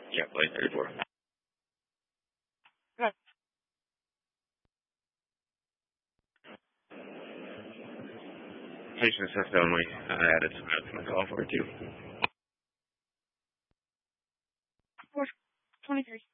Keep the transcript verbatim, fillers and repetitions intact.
Yeah, play thirty-four. Good. Patient assist only. I added some notes in the call for it too. four twenty-three.